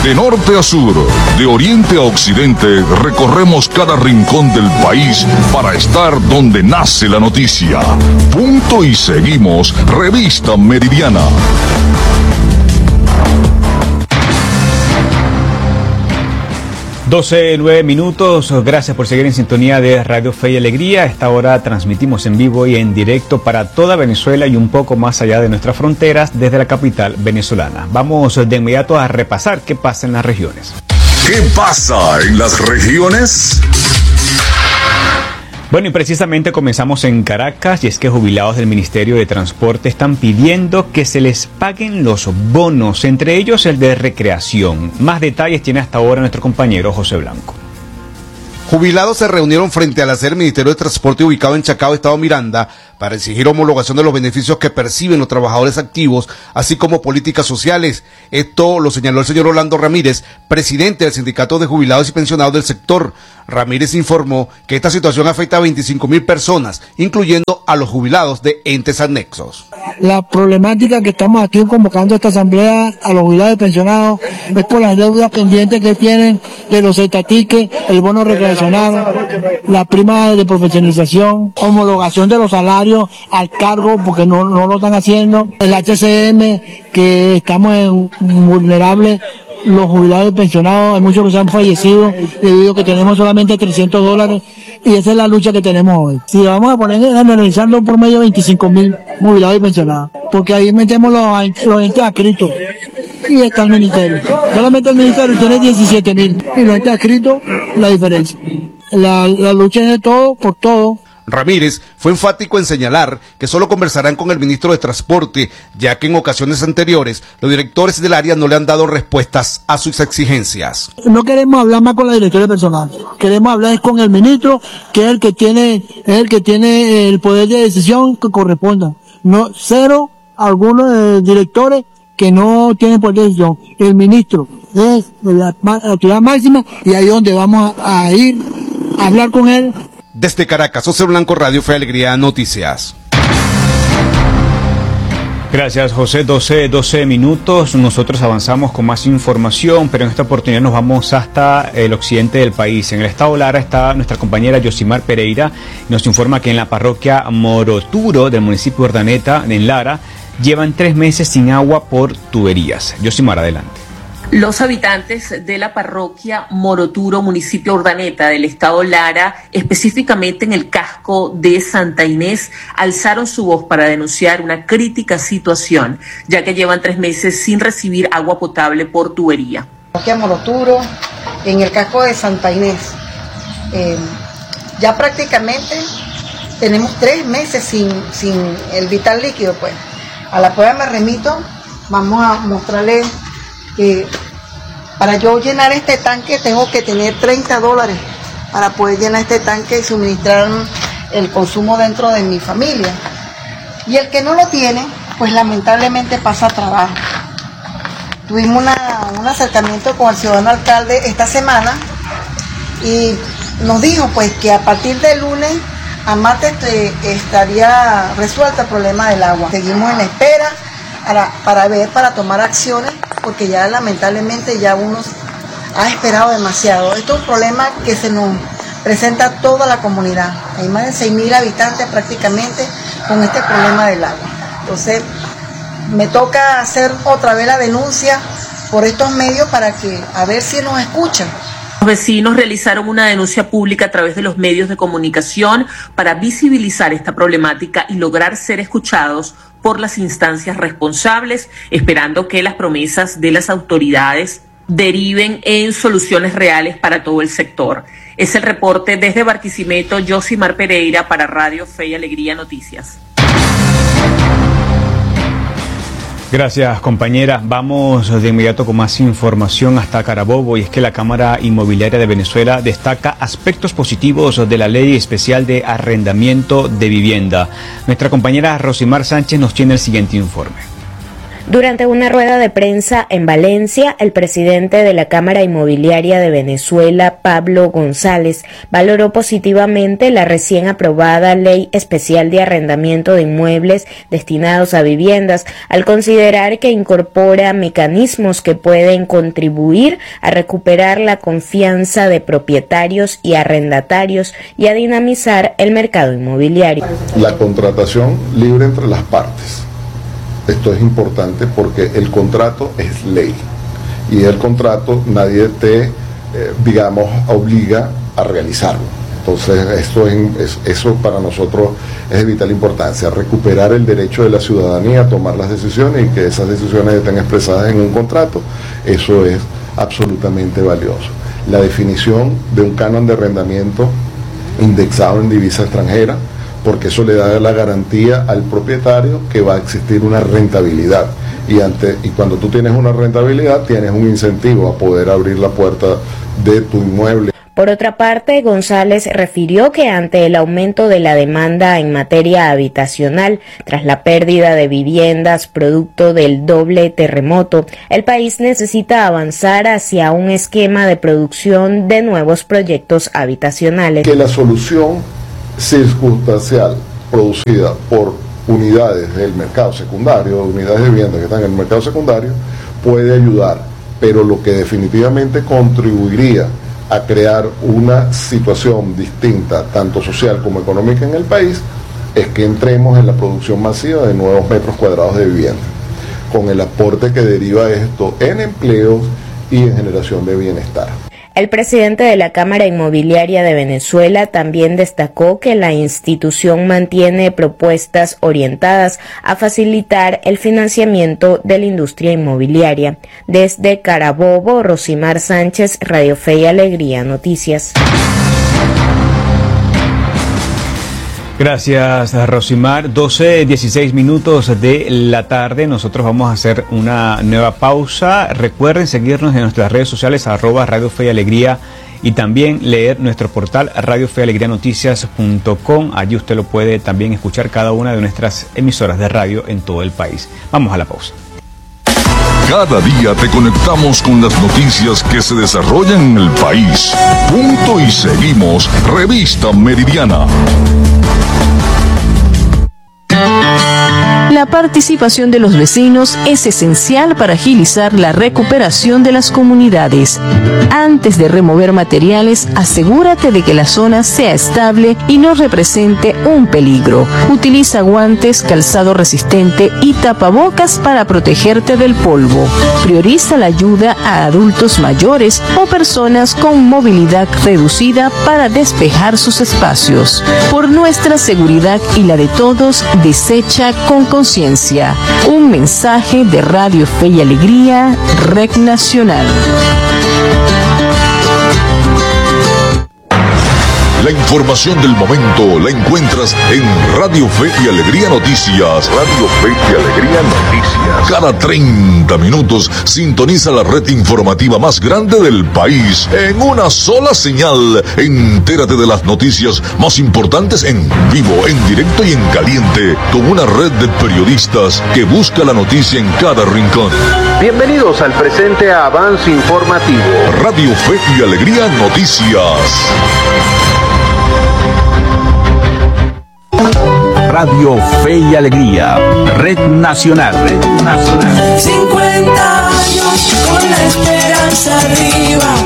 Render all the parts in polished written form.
De norte a sur, de oriente a occidente, recorremos cada rincón del país para estar donde nace la noticia. Punto y seguimos, Revista Meridiana. 12:09. Gracias por seguir en sintonía de Radio Fe y Alegría. A esta hora transmitimos en vivo y en directo para toda Venezuela y un poco más allá de nuestras fronteras desde la capital venezolana. Vamos de inmediato a repasar qué pasa en las regiones. ¿Qué pasa en las regiones? Bueno, y precisamente comenzamos en Caracas, y es que jubilados del Ministerio de Transporte están pidiendo que se les paguen los bonos, entre ellos el de recreación. Más detalles tiene hasta ahora nuestro compañero José Blanco. Jubilados se reunieron frente a la sede del Ministerio de Transporte ubicado en Chacao, Estado Miranda, para exigir homologación de los beneficios que perciben los trabajadores activos, así como políticas sociales. Esto lo señaló el señor Orlando Ramírez, presidente del Sindicato de Jubilados y Pensionados del sector. Ramírez informó que esta situación afecta a 25.000 personas, incluyendo a los jubilados de entes anexos. La problemática que estamos aquí convocando a esta asamblea a los jubilados y pensionados es por las deudas pendientes que tienen de los estatiques, el bono recreacional, la prima de profesionalización, homologación de los salarios al cargo porque no lo están haciendo, el HCM que estamos en vulnerables. Los jubilados y pensionados, hay muchos que se han fallecido debido a que tenemos solamente $300 y esa es la lucha que tenemos hoy. Si vamos a poner a analizarlo por medio de 25.000 jubilados y pensionados, porque ahí metemos los entes adscritos y está el ministerio. Solamente el ministerio tiene 17.000 y los entes adscritos, la diferencia. La lucha es de todo por todo. Ramírez fue enfático en señalar que solo conversarán con el ministro de Transporte, ya que en ocasiones anteriores los directores del área no le han dado respuestas a sus exigencias. No queremos hablar más con la directora personal, queremos hablar con el ministro, que es el que tiene el poder de decisión que corresponda. No, cero algunos directores que no tienen poder de decisión. El ministro es la autoridad máxima y ahí es donde vamos a ir a hablar con él. Desde Caracas, José Blanco, Radio Fe y Alegría, Noticias. Gracias, José. 12:12. Nosotros avanzamos con más información, pero en esta oportunidad nos vamos hasta el occidente del país. En el estado Lara está nuestra compañera Yosimar Pereira. Nos informa que en la parroquia Moroturo del municipio de Urdaneta, en Lara, llevan 3 meses sin agua por tuberías. Yosimar, adelante. Los habitantes de la parroquia Moroturo, municipio Urdaneta del estado Lara, específicamente en el casco de Santa Inés, alzaron su voz para denunciar una crítica situación, ya que llevan 3 meses sin recibir agua potable por tubería. Parroquia Moroturo, en el casco de Santa Inés. Ya prácticamente tenemos 3 meses sin el vital líquido, pues. A la prueba me remito, vamos a mostrarles que para yo llenar este tanque tengo que tener $30 para poder llenar este tanque y suministrar el consumo dentro de mi familia. Y el que no lo tiene, pues lamentablemente pasa trabajo. Tuvimos un acercamiento con el ciudadano alcalde esta semana y nos dijo pues que a partir del lunes a martes estaría resuelto el problema del agua. Seguimos en la espera para tomar acciones, porque ya lamentablemente ya uno ha esperado demasiado. Esto es un problema que se nos presenta a toda la comunidad. Hay más de 6.000 habitantes prácticamente con este problema del agua. Entonces, me toca hacer otra vez la denuncia por estos medios para que a ver si nos escuchan. Los vecinos realizaron una denuncia pública a través de los medios de comunicación para visibilizar esta problemática y lograr ser escuchados por las instancias responsables, esperando que las promesas de las autoridades deriven en soluciones reales para todo el sector. Es el reporte desde Barquisimeto, Yosimar Pereira para Radio Fe y Alegría Noticias. Gracias, compañera. Vamos de inmediato con más información hasta Carabobo, y es que la Cámara Inmobiliaria de Venezuela destaca aspectos positivos de la Ley Especial de Arrendamiento de Vivienda. Nuestra compañera Rosimar Sánchez nos tiene el siguiente informe. Durante una rueda de prensa en Valencia, el presidente de la Cámara Inmobiliaria de Venezuela, Pablo González, valoró positivamente la recién aprobada Ley Especial de Arrendamiento de Inmuebles destinados a viviendas, al considerar que incorpora mecanismos que pueden contribuir a recuperar la confianza de propietarios y arrendatarios y a dinamizar el mercado inmobiliario. La contratación libre entre las partes. Esto es importante porque el contrato es ley y el contrato nadie te, obliga a realizarlo. Entonces eso para nosotros es de vital importancia, recuperar el derecho de la ciudadanía a tomar las decisiones y que esas decisiones estén expresadas en un contrato. Eso es absolutamente valioso. La definición de un canon de arrendamiento indexado en divisa extranjera, porque eso le da la garantía al propietario que va a existir una rentabilidad. Y cuando tú tienes una rentabilidad, tienes un incentivo a poder abrir la puerta de tu inmueble. Por otra parte, González refirió que ante el aumento de la demanda en materia habitacional, tras la pérdida de viviendas producto del doble terremoto, el país necesita avanzar hacia un esquema de producción de nuevos proyectos habitacionales. Que la solución circunstancial producida por unidades del mercado secundario, unidades de vivienda que están en el mercado secundario, puede ayudar, pero lo que definitivamente contribuiría a crear una situación distinta, tanto social como económica en el país, es que entremos en la producción masiva de nuevos metros cuadrados de vivienda, con el aporte que deriva esto en empleos y en generación de bienestar. El presidente de la Cámara Inmobiliaria de Venezuela también destacó que la institución mantiene propuestas orientadas a facilitar el financiamiento de la industria inmobiliaria. Desde Carabobo, Rosimar Sánchez, Radio Fe y Alegría Noticias. Gracias, Rosimar. 12:16 minutos de la tarde. Nosotros vamos a hacer una nueva pausa. Recuerden seguirnos en nuestras redes sociales, @Radio Fe y Alegría, y también leer nuestro portal radiofealegrianoticias.com. Allí usted lo puede también escuchar cada una de nuestras emisoras de radio en todo el país. Vamos a la pausa. Cada día te conectamos con las noticias que se desarrollan en el país. Punto y seguimos. Revista Meridiana. La participación de los vecinos es esencial para agilizar la recuperación de las comunidades. Antes de remover materiales, asegúrate de que la zona sea estable y no represente un peligro. Utiliza guantes, calzado resistente y tapabocas para protegerte del polvo. Prioriza la ayuda a adultos mayores o personas con movilidad reducida para despejar sus espacios. Por nuestra seguridad y la de todos, desecha con conciencia. Un mensaje de Radio Fe y Alegría, Red Nacional. La información del momento la encuentras en Radio Fe y Alegría Noticias. Radio Fe y Alegría Noticias. Cada 30 minutos sintoniza la red informativa más grande del país en una sola señal. Entérate de las noticias más importantes en vivo, en directo y en caliente, con una red de periodistas que busca la noticia en cada rincón. Bienvenidos al presente avance informativo. Radio Fe y Alegría Noticias. Radio Fe y Alegría, Red Nacional. Red Nacional. 50 años con la esperanza arriba.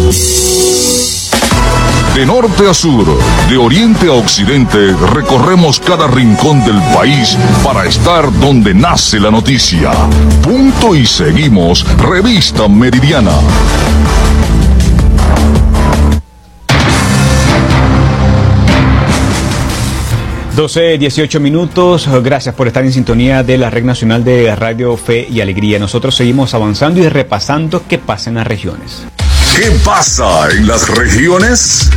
De norte a sur, de oriente a occidente, recorremos cada rincón del país para estar donde nace la noticia. Punto y seguimos. Revista Meridiana. 12:18 minutos. Gracias por estar en sintonía de la Red Nacional de Radio Fe y Alegría. Nosotros seguimos avanzando y repasando qué pasa en las regiones. ¿Qué pasa en las regiones?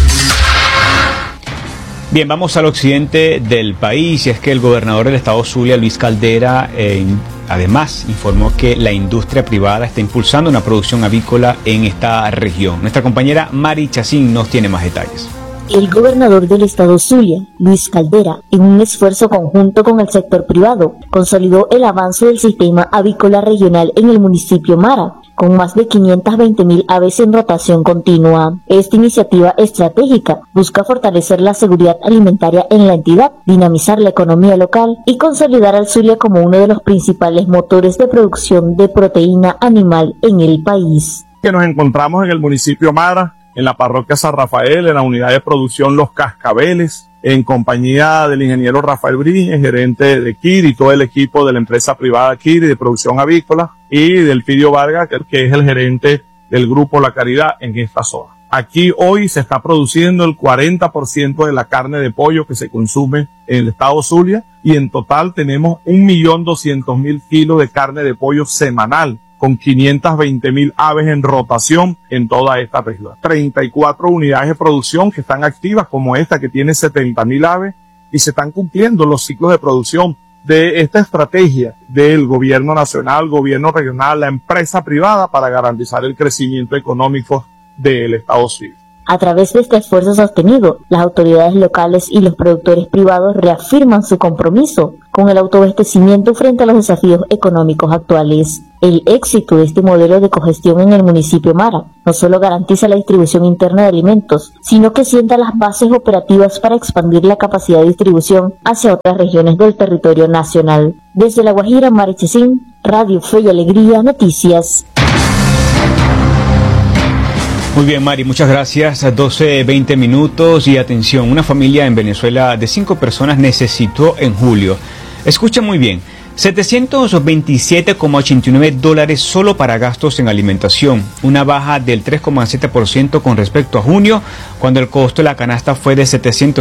Bien, vamos al occidente del país, y es que el gobernador del estado Zulia, Luis Caldera, además informó que la industria privada está impulsando una producción avícola en esta región. Nuestra compañera Mari Chacín nos tiene más detalles. El gobernador del estado Zulia, Luis Caldera, en un esfuerzo conjunto con el sector privado, consolidó el avance del sistema avícola regional en el municipio Mara, con más de 520.000 aves en rotación continua. Esta iniciativa estratégica busca fortalecer la seguridad alimentaria en la entidad, dinamizar la economía local y consolidar al Zulia como uno de los principales motores de producción de proteína animal en el país. Que nos encontramos en el municipio Mara, en la parroquia San Rafael, en la unidad de producción Los Cascabeles, en compañía del ingeniero Rafael Briñez, gerente de Kiri, y todo el equipo de la empresa privada Kiri de producción avícola, y del Pidio Vargas, que es el gerente del grupo La Caridad en esta zona. Aquí hoy se está produciendo el 40% de la carne de pollo que se consume en el estado Zulia, y en total tenemos 1.200.000 kilos de carne de pollo semanal, con 520.000 aves en rotación en toda esta región. 34 unidades de producción que están activas, como esta que tiene 70.000 aves, y se están cumpliendo los ciclos de producción de esta estrategia del gobierno nacional, gobierno regional, la empresa privada para garantizar el crecimiento económico del estado Zulia. A través de este esfuerzo sostenido, las autoridades locales y los productores privados reafirman su compromiso con el autoabastecimiento frente a los desafíos económicos actuales. El éxito de este modelo de cogestión en el municipio Mara no solo garantiza la distribución interna de alimentos, sino que sienta las bases operativas para expandir la capacidad de distribución hacia otras regiones del territorio nacional. Desde La Guajira, Mari Chesín, Radio Fe y Alegría, Noticias. Muy bien, Mari, muchas gracias. 12:20 minutos y atención, una familia en Venezuela de 5 personas necesitó en julio, escucha muy bien, $727,89 solo para gastos en alimentación, una baja del 3,7% con respecto a junio, cuando el costo de la canasta fue de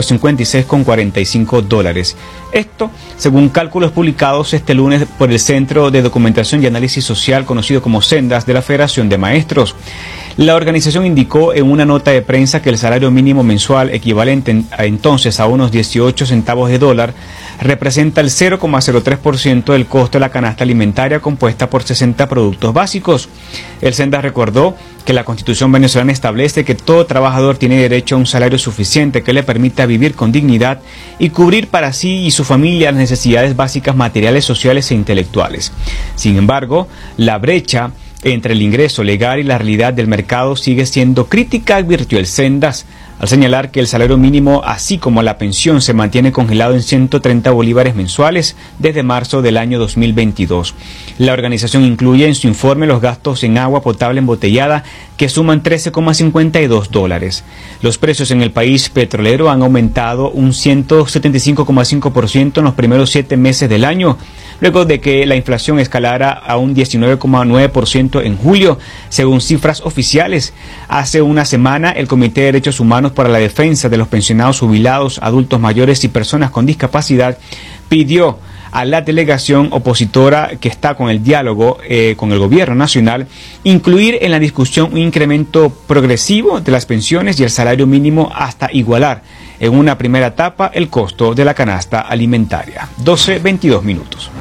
$756,45. Esto, según cálculos publicados este lunes por el Centro de Documentación y Análisis Social, conocido como Sendas, de la Federación de Maestros. La organización indicó en una nota de prensa que el salario mínimo mensual, equivalente entonces a unos 18 centavos de dólar, representa el 0,03% del costo de la canasta alimentaria compuesta por 60 productos básicos. El Sendas recordó que la Constitución venezolana establece que todo trabajador tiene derecho a un salario suficiente que le permita vivir con dignidad y cubrir para sí y su familia las necesidades básicas materiales, sociales e intelectuales. Sin embargo, la brecha entre el ingreso legal y la realidad del mercado sigue siendo crítica, advirtió el Sendas, al señalar que el salario mínimo, así como la pensión, se mantiene congelado en 130 bolívares mensuales desde marzo del año 2022. La organización incluye en su informe los gastos en agua potable embotellada, que suman $13,52. Los precios en el país petrolero han aumentado un 175,5% en los primeros 7 meses del año, luego de que la inflación escalara a un 19,9% en julio, según cifras oficiales. Hace una semana, el Comité de Derechos Humanos para la Defensa de los Pensionados, Jubilados, Adultos Mayores y Personas con Discapacidad pidió a la delegación opositora que está con el diálogo con el gobierno nacional incluir en la discusión un incremento progresivo de las pensiones y el salario mínimo hasta igualar en una primera etapa el costo de la canasta alimentaria. 12:22 minutos.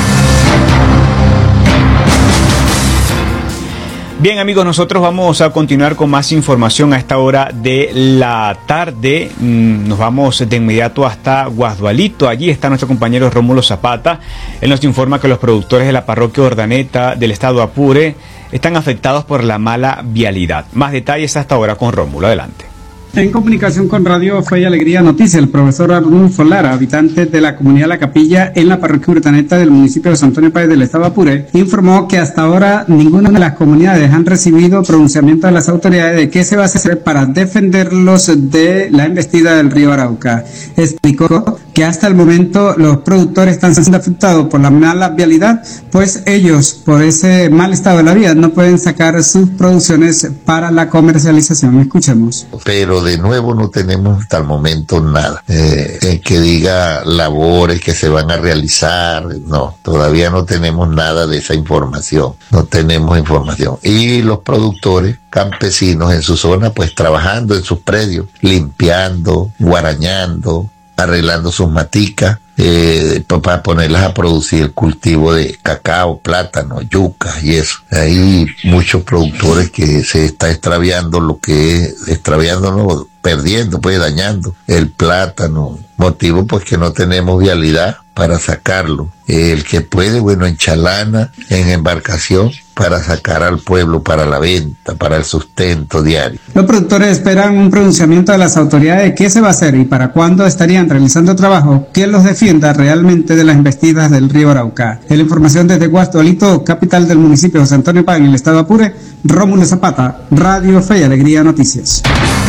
Bien, amigos, nosotros vamos a continuar con más información a esta hora de la tarde. Nos vamos de inmediato hasta Guasdualito. Allí está nuestro compañero Rómulo Zapata. Él nos informa que los productores de la parroquia Urdaneta del estado Apure están afectados por la mala vialidad. Más detalles hasta ahora con Rómulo. Adelante. En comunicación con Radio Fe y Alegría Noticias, el profesor Arnulfo Lara, habitante de la comunidad La Capilla en la parroquia Urdaneta del municipio de San Antonio Páez del estado Apure, informó que hasta ahora ninguna de las comunidades han recibido pronunciamiento de las autoridades de qué se va a hacer para defenderlos de la embestida del río Arauca. Explicó que hasta el momento los productores están siendo afectados por la mala vialidad, pues ellos, por ese mal estado de la vía, no pueden sacar sus producciones para la comercialización. Escuchemos. Pero de nuevo no tenemos hasta el momento nada que diga labores que se van a realizar. No, todavía no tenemos nada de esa información, no tenemos información. Y los productores campesinos en su zona pues trabajando en sus predios, limpiando, guarañando, arreglando sus maticas para ponerlas a producir el cultivo de cacao, plátano, yuca y eso. Hay muchos productores que se está extraviando perdiendo, pues dañando el plátano, motivo pues que no tenemos vialidad para sacarlo. El que puede, bueno, en chalana, en embarcación, para sacar al pueblo, para la venta, para el sustento diario. Los productores esperan un pronunciamiento de las autoridades de qué se va a hacer y para cuándo estarían realizando trabajo que los defienda realmente de las embestidas del río Arauca. En la información desde Guastolito, capital del municipio de José Antonio Páez, en el estado Apure, Rómulo Zapata, Radio Fe y Alegría Noticias.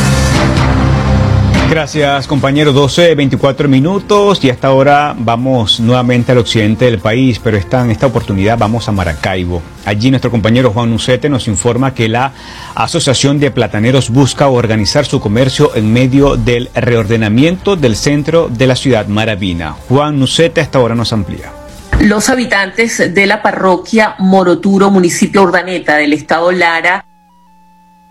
Gracias, compañero. 12:24 minutos y hasta ahora vamos nuevamente al occidente del país, pero en esta oportunidad vamos a Maracaibo. Allí nuestro compañero Juan Nucete nos informa que la Asociación de Plataneros busca organizar su comercio en medio del reordenamiento del centro de la ciudad maravina. Juan Nucete hasta ahora nos amplía. Los habitantes de la parroquia Moroturo, municipio Urdaneta del estado Lara,